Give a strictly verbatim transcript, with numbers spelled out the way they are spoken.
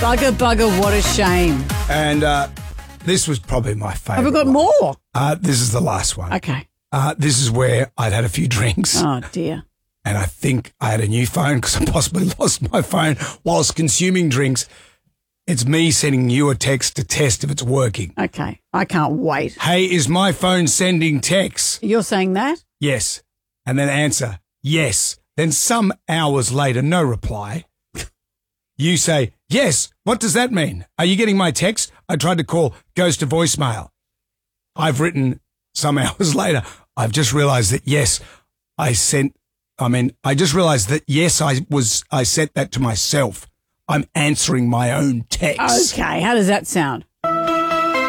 Bugger, bugger, what a shame. And uh, this was probably my favourite. Have we got one. more? Uh, this is the last one. Okay. Uh, this is where I'd had a few drinks. Oh, dear. And I think I had a new phone because I possibly lost my phone whilst consuming drinks. It's me sending you a text to test if it's working. Okay. I can't wait. Hey, is my phone sending texts? You're saying that? Yes. And then answer, yes. Then some hours later, no reply. You say, yes. What does that mean? Are you getting my text? I tried to call, goes to voicemail. I've written some hours later, I've just realized that, yes, I sent, I mean, I just realized that, yes, I was, I sent that to myself. I'm answering my own text. Okay. How does that sound?